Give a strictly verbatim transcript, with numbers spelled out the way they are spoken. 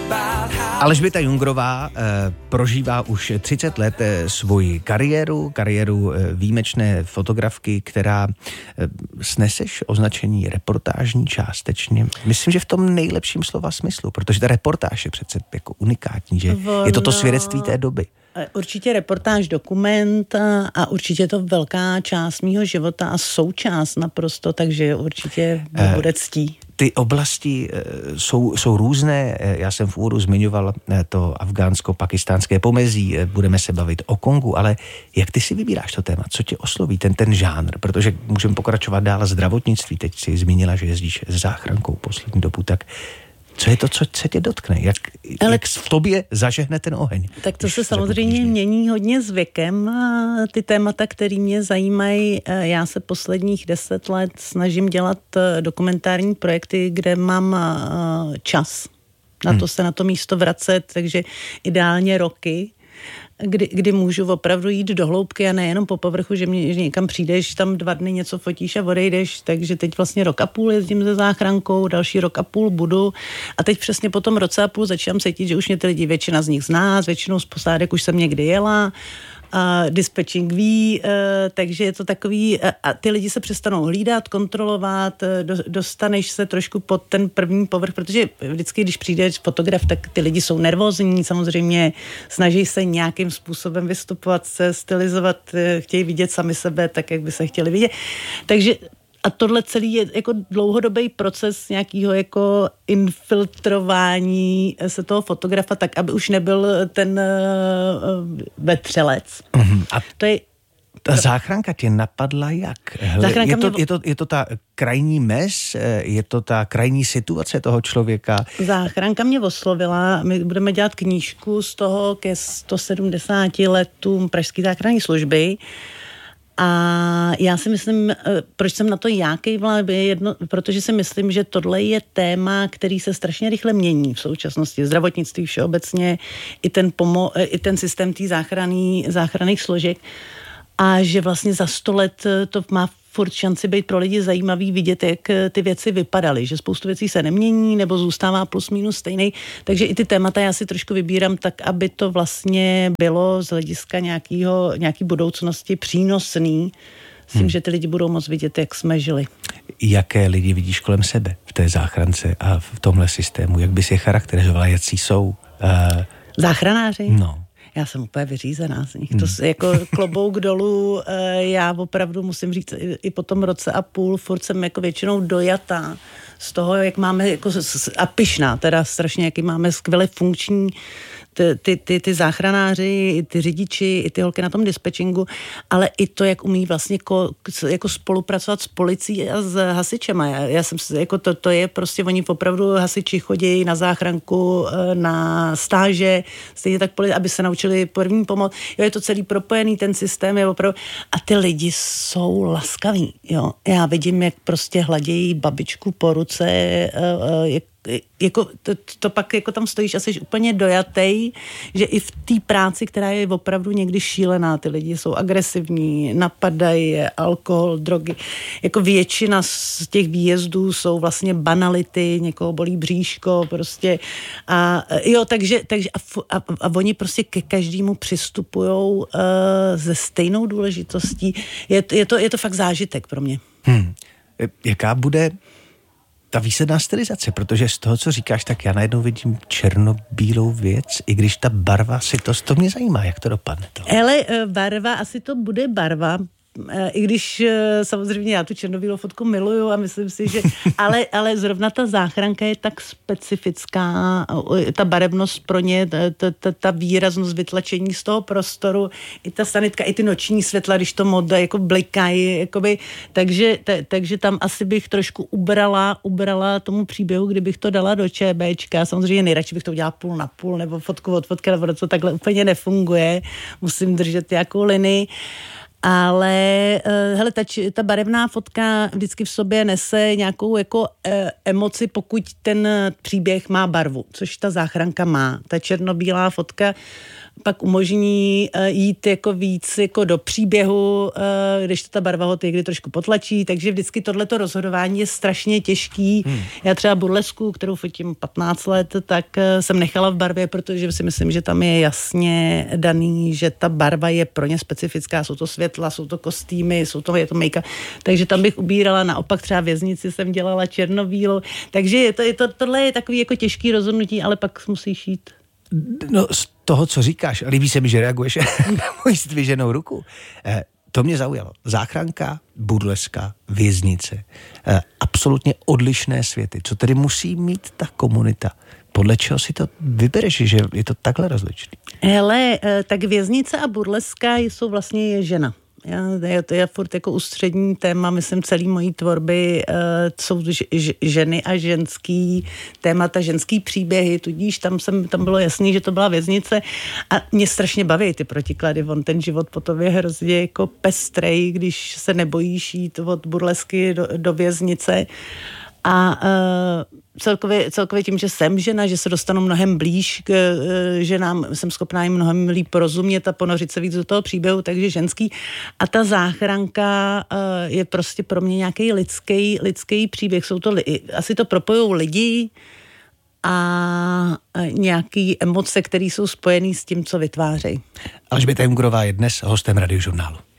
Alžběta Jungrová eh, prožívá už třicet let eh, svoji kariéru, kariéru eh, výjimečné fotografky, která eh, sneseš označení reportážní částečně. Myslím, že v tom nejlepším slova smyslu, protože ta reportáž je přece jako unikátní, že Ono... je to to svědectví té doby. Určitě reportáž, dokument a určitě je to velká část mýho života a součást naprosto, takže určitě bude ctí. Ty oblasti jsou, jsou různé, já jsem v úvodu zmiňoval to afgánsko-pakistánské pomezí, budeme se bavit o Kongu, ale jak ty si vybíráš to téma, co tě osloví, ten, ten žánr, protože můžeme pokračovat dál zdravotnictví, teď si zmínila, že jezdíš s záchrankou poslední dobu, tak co je to, co se tě dotkne? Jak, Ale jak v tobě zažehne ten oheň? Tak to se samozřejmě mění hodně s věkem. Ty témata, které mě zajímají, já se posledních deset let snažím dělat dokumentární projekty, kde mám čas na to se na to místo vracet, takže ideálně roky. Kdy, kdy můžu opravdu jít do hloubky a nejenom po povrchu, že, mě, že někam přijdeš, tam dva dny něco fotíš a odejdeš, takže teď vlastně rok a půl jezdím se záchrankou, další rok a půl budu a teď přesně po tom roce a půl začínám cítit, že už mě ty lidi, většina z nich zná, s většinou z posádek už jsem někdy jela, a dispatching ví, takže je to takový, a ty lidi se přestanou hlídat, kontrolovat, dostaneš se trošku pod ten první povrch, protože vždycky, když přijde fotograf, tak ty lidi jsou nervózní, samozřejmě snaží se nějakým způsobem vystupovat se, stylizovat, chtějí vidět sami sebe tak, jak by se chtěli vidět. Takže a tohle celý je jako dlouhodobý proces nějakého jako infiltrování se toho fotografa tak, aby už nebyl ten uh, vetřelec. Mm-hmm. A to je... Ta záchranka tě napadla jak? Hele, je, to, mě... je, to, je to ta krajní mez? Je to ta krajní situace toho člověka? Záchranka mě oslovila. My budeme dělat knížku z toho ke sto sedmdesáti letům pražské záchranné služby. A já si myslím, proč jsem na to já kejvla, jedno, protože si myslím, že tohle je téma, který se strašně rychle mění v současnosti. Zdravotnictví všeobecně, i ten, pomo, i ten systém té záchranných složek. A že vlastně za sto let to má furt šanci být pro lidi zajímavý vidět, jak ty věci vypadaly, že spoustu věcí se nemění nebo zůstává plus minus stejný, takže i ty témata já si trošku vybírám tak, aby to vlastně bylo z hlediska nějakýho, nějaký budoucnosti přínosný. Myslím, hmm. že ty lidi budou moc vidět, jak jsme žili. Jaké lidi vidíš kolem sebe v té záchrance a v tomhle systému? Jak bys je charakterizovala, jaký jsou? Uh... Záchranáři? No. Já jsem úplně vyřízená z nich. To je jako klobouk dolů. Já opravdu musím říct, i po tom roce a půl furt jsem jako většinou dojatá z toho, jak máme jako a pyšná, teda strašně, jaký máme skvěle funkční ty, ty, ty, ty záchranáři, i ty řidiči, i ty holky na tom dispatchingu, ale i to, jak umí vlastně ko, jako spolupracovat s policií a s hasičema. Já, já jsem jako to, to je prostě, oni opravdu hasiči chodí na záchranku, na stáže, stejně tak policie, aby se naučili první pomoc. Jo, je to celý propojený, ten systém je opravdu, a ty lidi jsou laskaví, jo. Já vidím, jak prostě hladějí babičku po ruce, jak jako to, to pak jako tam stojíš a jsi úplně dojatej, že i v té práci, která je opravdu někdy šílená, ty lidi jsou agresivní, napadají, alkohol, drogy. Jako většina z těch výjezdů jsou vlastně banality, někoho bolí bříško, prostě. A jo, takže, takže a, a, a oni prostě ke každému přistupujou uh, se stejnou důležitostí. Je, je, to, je to fakt zážitek pro mě. Hmm. Jaká bude ta výsledná stylizace, protože z toho, co říkáš, tak já najednou vidím černobílou věc, i když ta barva si to, to mě zajímá, jak to dopadne. To. Hele, barva, asi to bude barva, i když samozřejmě já tu černobílou fotku miluju a myslím si, že ale, ale zrovna ta záchranka je tak specifická, ta barevnost pro ně, ta, ta, ta výraznost vytlačení z toho prostoru, i ta sanitka, i ty noční světla, když to moda jako blikají, jakoby, takže, ta, takže tam asi bych trošku ubrala, ubrala tomu příběhu, kdybych to dala do ČBčka. Samozřejmě nejradši bych to udělala půl na půl, nebo fotku od fotky, nebo to takhle úplně nefunguje. Musím držet nějakou linii. Ale hele, ta, ta barevná fotka vždycky v sobě nese nějakou jako e, emoci, pokud ten příběh má barvu, což ta záchranka má. Ta černobílá fotka pak umožní uh, jít jako víc jako do příběhu, uh, když to ta barva ho někdy trošku potlačí, takže vždycky tohleto rozhodování je strašně těžký. Hmm. Já třeba burlesku, kterou fotím patnáct let, tak uh, jsem nechala v barvě, protože si myslím, že tam je jasně daný, že ta barva je pro ně specifická, jsou to světla, jsou to kostýmy, jsou to, je to make-up, takže tam bych ubírala, naopak třeba věznici jsem dělala černobílou, takže je to, je to, tohle je takový jako těžký rozhodnutí, ale pak musíš jít. No z toho, co říkáš, líbí se mi, že reaguješ na moji zdviženou ruku. Eh, to mě zaujalo. Záchranka, burleska, věznice. Eh, absolutně odlišné světy. Co tedy musí mít ta komunita? Podle čeho si to vybereš, že je to takhle rozličný? Hele, eh, tak věznice a burleska jsou vlastně je žena. Já, je, to je furt jako ústřední téma, myslím, celý mojí tvorby uh, jsou ž, ž, ženy a ženský témata, ženský příběhy, tudíž tam, jsem, tam bylo jasný, že to byla věznice a mě strašně baví ty protiklady, on ten život potom je hrozně jako pestrej, když se nebojíš jít od burlesky do, do věznice. A uh, celkově, celkově tím, že jsem žena, že se dostanu mnohem blíž k uh, ženám, jsem schopná jim mnohem líp rozumět a ponořit se víc do toho příběhu, takže ženský. A ta záchranka uh, je prostě pro mě nějaký lidský, lidský příběh. Jsou to li- asi to propojou lidi a uh, nějaký emoce, které jsou spojený s tím, co vytvářejí. Alžběta Jungerová je dnes hostem Radiožurnálu.